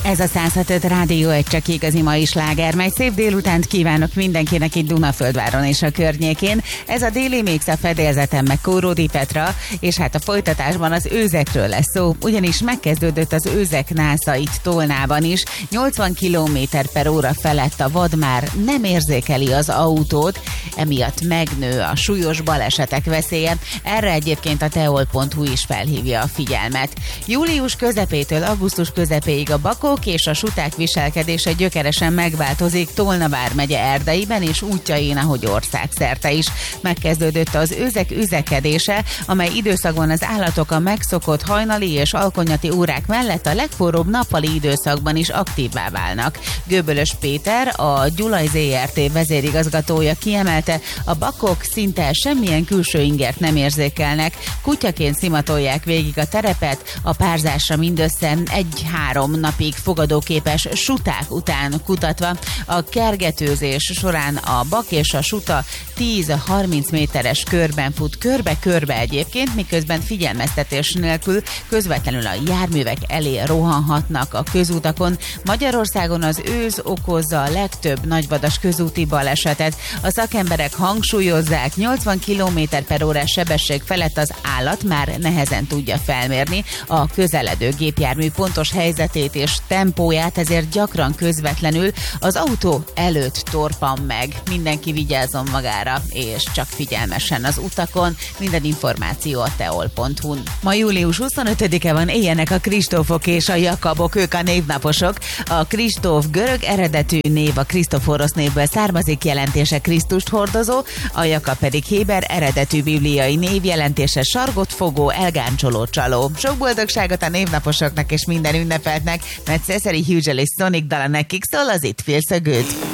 Ez a 106 Rádió egy csak igazi mai sláger, mely szép délutánt kívánok mindenkinek itt Dunaföldváron és a környékén. Ez a Déli Mix, a fedélzeten meg Kóródi Petra, és hát a folytatásban az őzekről lesz szó, ugyanis megkezdődött az őzek násza itt Tolnában is. 80 km/h felett a vad már nem érzékeli az autót, emiatt megnő a súlyos balesetek veszélye. Erre egyébként a teol.hu is felhívja a figyelmet. Július közepétől augusztus közepéig a bakok és a suták viselkedése gyökeresen megváltozik Tolna vármegye erdeiben és útjain, ahogy országszerte is. Megkezdődött az őzek üzekedése, amely időszakban az állatok a megszokott hajnali és alkonyati órák mellett a legforróbb nappali időszakban is aktívvá válnak. Göbölös Péter, a Gyulaj ZRT vezérigazgatója kiemelte, a bakok szinte semmilyen külső ingert nem érzékelnek, kutyaként szimatolják végig a terepet, a párzásra mindössze 1-3 napig fogadóképes suták után kutatva. A kergetőzés során a bak és a suta 10-30 méteres körben fut körbe-körbe egyébként, miközben figyelmeztetés nélkül közvetlenül a járművek elé rohanhatnak a közutakon. Magyarországon az őz okozza a legtöbb nagyvadas közúti balesetet. A szakemberek hangsúlyozzák, 80 km/h sebesség felett az állat már nehezen tudja felmérni a közeledő gépjármű pontos helyzetét és tempóját, ezért gyakran közvetlenül az autó előtt torpan meg. Mindenki vigyázzon magára, és csak figyelmesen az utakon. Minden információ a teol.hu-n. Ma július 25-e van, éljenek a Kristófok és a Jakabok, ők a névnaposok. A Kristóf görög eredetű név, a Krisztoforosz névből származik, jelentése Krisztust hordozó, a Jakab pedig héber eredetű bibliai név, jelentése sargot fogó, elgáncsoló csaló. Sok boldogságot a névnaposoknak és minden ünnepeltnek, mert Cecily Hughes és Sonic dala nekik szól, az It Feels So Good.